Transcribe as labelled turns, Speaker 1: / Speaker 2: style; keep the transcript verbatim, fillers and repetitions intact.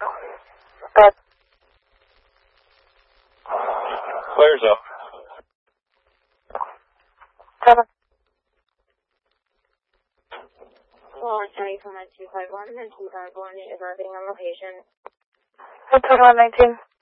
Speaker 1: Good.
Speaker 2: Flares up.
Speaker 1: Seven.
Speaker 3: Well, County Command two five one and two five one is arriving on location.
Speaker 1: Total nineteen.